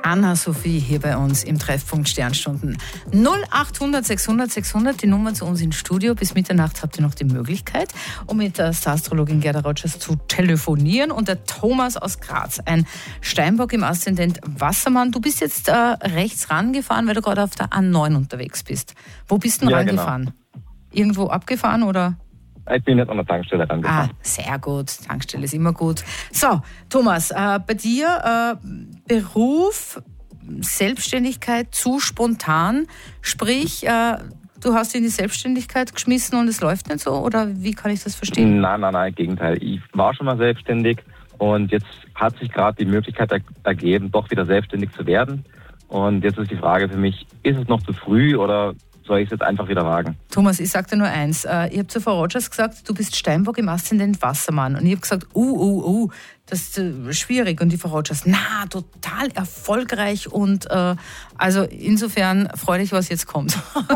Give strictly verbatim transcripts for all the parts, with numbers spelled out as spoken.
Anna-Sophie hier bei uns im Treffpunkt Sternstunden. null achthundert sechshundert sechshundert, die Nummer zu uns ins Studio. Bis Mitternacht habt ihr noch die Möglichkeit, um mit der Star-Astrologin Gerda Rogers zu telefonieren. Und der Thomas aus Graz, ein Steinbock im Aszendent Wassermann. Du bist jetzt äh, rechts rangefahren, weil du gerade auf der A neun unterwegs bist. Wo bist du denn Ja, rangefahren? Genau. Irgendwo abgefahren oder? Ich bin jetzt an der Tankstelle rangefahren. Ah, sehr gut. Tankstelle ist immer gut. So, Thomas, äh, bei dir äh, Beruf, Selbstständigkeit zu spontan, sprich, äh, du hast in die Selbstständigkeit geschmissen und es läuft nicht so, oder wie kann ich das verstehen? Nein, nein, nein, im Gegenteil. Ich war schon mal selbstständig und jetzt hat sich gerade die Möglichkeit er- ergeben, doch wieder selbstständig zu werden. Und jetzt ist die Frage für mich, ist es noch zu früh oder soll ich es jetzt einfach wieder wagen? Thomas, ich sage dir nur eins. Ich habe zu Frau Rogers gesagt, du bist Steinbock im Aszendent Wassermann. Und ich habe gesagt, uh, uh, uh, das ist äh, schwierig. Und die Frau Rogers, na, total erfolgreich. Und äh, also insofern freu dich, was jetzt kommt.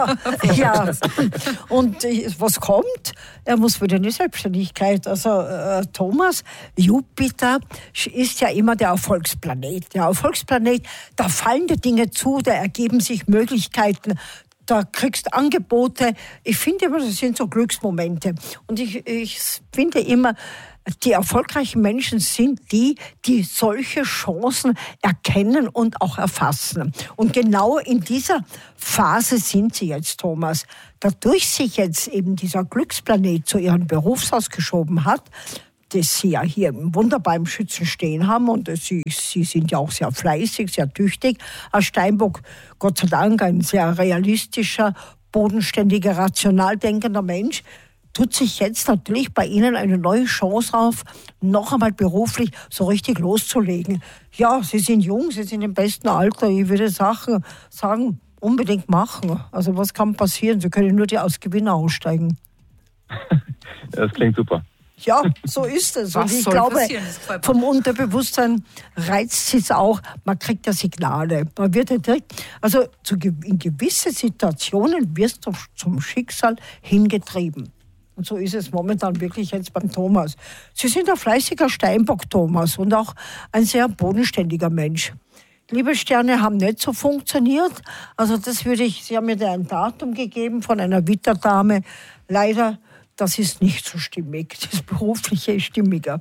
Ja, und äh, was kommt? Er muss wieder in die Selbstständigkeit. Also äh, Thomas, Jupiter ist ja immer der Erfolgsplanet. Der Erfolgsplanet, da fallen die Dinge zu, da ergeben sich Möglichkeiten. Da kriegst Angebote. Ich finde immer, das sind so Glücksmomente. Und ich, ich finde immer, die erfolgreichen Menschen sind die, die solche Chancen erkennen und auch erfassen. Und genau in dieser Phase sind sie jetzt, Thomas. Dadurch sich jetzt eben dieser Glücksplanet zu ihrem Berufshaus geschoben hat, das sie ja hier wunderbar im Schützen stehen haben und sie, sie sind ja auch sehr fleißig, sehr tüchtig. Als Steinbock, Gott sei Dank, ein sehr realistischer, bodenständiger, rational denkender Mensch, tut sich jetzt natürlich bei Ihnen eine neue Chance auf, noch einmal beruflich so richtig loszulegen. Ja, Sie sind jung, Sie sind im besten Alter. Ich würde Sachen sagen, unbedingt machen. Also was kann passieren? Sie können nur die als Gewinner aussteigen. Das klingt super. Ja, so ist es. Was und ich soll glaube, passieren? Das gefällt mir. vom Unterbewusstsein reizt es auch, man kriegt ja Signale. Man wird ja direkt, also zu, in gewisse Situationen wirst du zum Schicksal hingetrieben. Und so ist es momentan wirklich jetzt beim Thomas. Sie sind ein fleißiger Steinbock, Thomas, und auch ein sehr bodenständiger Mensch. Liebe Sterne haben nicht so funktioniert. Also das würde ich, Sie haben mir da ein Datum gegeben von einer Witterdame. Leider, das ist nicht so stimmig. Das Berufliche ist stimmiger.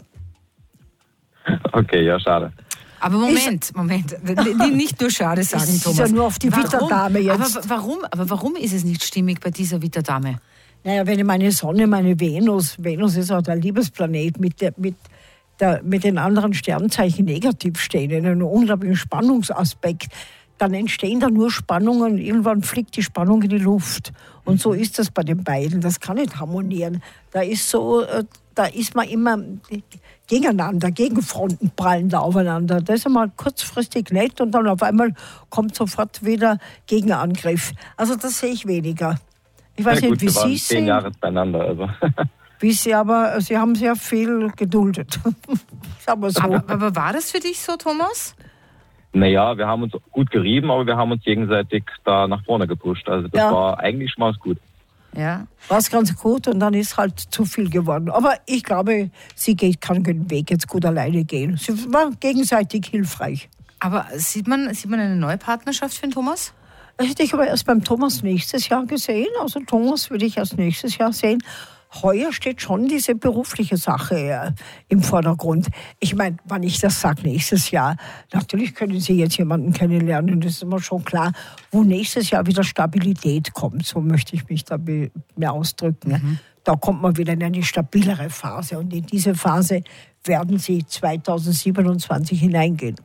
Okay, ja, schade. Aber Moment, Moment. Nicht nur schade sagen, Es ist Thomas. ja nur auf die Witterdame jetzt. Aber warum, aber warum ist es nicht stimmig bei dieser Witterdame? Naja, wenn ich meine Sonne, meine Venus, Venus ist auch der Liebesplanet, mit, der, mit, der, mit den anderen Sternzeichen negativ stehen, in einem unglaublichen Spannungsaspekt, dann entstehen da nur Spannungen, irgendwann fliegt die Spannung in die Luft. Und so ist das bei den beiden, das kann nicht harmonieren. Da ist so, da ist man immer gegeneinander, Gegenfronten prallen da aufeinander. Das ist einmal kurzfristig nett und dann auf einmal kommt sofort wieder Gegenangriff. Also das sehe ich weniger. Ich weiß ja, gut, nicht, wie wir waren Sie zehn sehen. Jahre beieinander, also. Wie Sie aber, Sie haben sehr viel geduldet. Sagen wir so. Aber, aber war das für dich so, Thomas? Naja, wir haben uns gut gerieben, aber wir haben uns gegenseitig da nach vorne gepusht. Also das Ja. war eigentlich schon mal gut. Ja. War es ganz gut und dann ist halt zu viel geworden. Aber ich glaube, sie geht, kann den Weg jetzt gut alleine gehen. Sie war gegenseitig hilfreich. Aber sieht man, sieht man eine neue Partnerschaft für den Thomas? Das hätte ich aber erst beim Thomas nächstes Jahr gesehen. Also Thomas würde ich erst nächstes Jahr sehen. Heuer steht schon diese berufliche Sache äh, im Vordergrund. Ich meine, wenn ich das sage, nächstes Jahr, natürlich können Sie jetzt jemanden kennenlernen, das ist immer schon klar, wo nächstes Jahr wieder Stabilität kommt, so möchte ich mich da be- mehr ausdrücken. Mhm. Da kommt man wieder in eine stabilere Phase und in diese Phase werden Sie zweitausendsiebenundzwanzig hineingehen.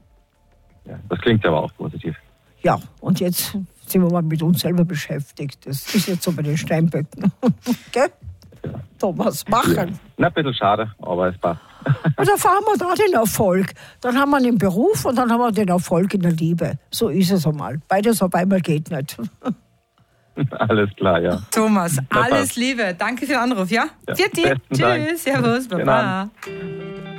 Ja, das klingt aber auch positiv. Ja, und jetzt sind wir mal mit uns selber beschäftigt. Das ist jetzt so bei den Steinböcken. Gell? Thomas, machen. Ja. Na, ein bisschen schade, aber es passt. Und dann fahren wir da den Erfolg. Dann haben wir den Beruf und dann haben wir den Erfolg in der Liebe. So ist es einmal. Beides auf einmal geht nicht. Alles klar, ja. Thomas, Na, alles passt. Liebe. Danke für den Anruf, ja? Ja, Vierte. besten Dank. Tschüss, servus, Schönen baba. Abend.